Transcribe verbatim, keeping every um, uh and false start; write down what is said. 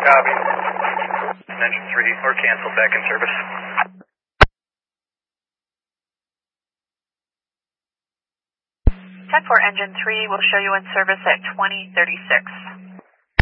Copy. Engine three, or cancel, back in service. ten four Engine three will show you in service at twenty thirty-six.